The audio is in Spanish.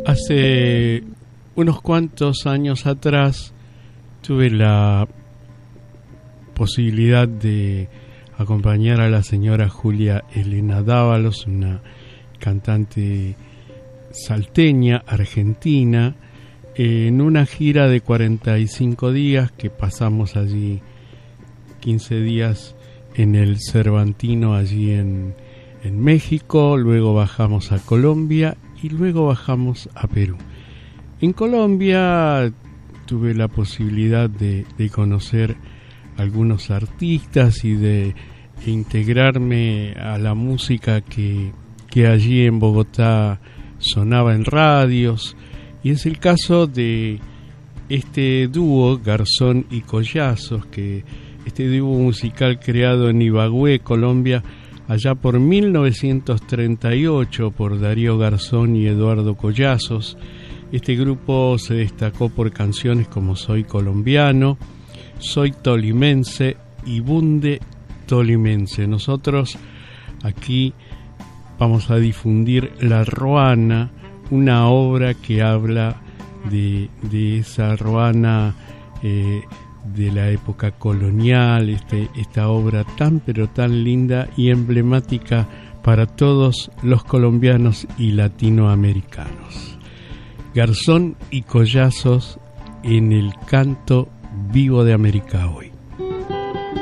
Hace unos cuantos años atrás tuve la posibilidad de acompañar a la señora Julia Elena Dávalos, una cantante salteña, argentina, en una gira de 45 días que pasamos allí 15 días en el Cervantino, allí en México, luego bajamos a Colombia y luego bajamos a Perú. En Colombia tuve la posibilidad de conocer algunos artistas y de integrarme a la música que allí en Bogotá sonaba en radios, y es el caso de este dúo Garzón y Collazos, que este dúo musical creado en Ibagué, Colombia, allá por 1938 por Darío Garzón y Eduardo Collazos. Este grupo se destacó por canciones como Soy Colombiano, Soy Tolimense y Bunde Tolimense. Nosotros aquí vamos a difundir La Ruana, una obra que habla de esa ruana de la época colonial, esta obra tan pero tan linda y emblemática para todos los colombianos y latinoamericanos. Garzón y Collazos en el canto vivo de América hoy.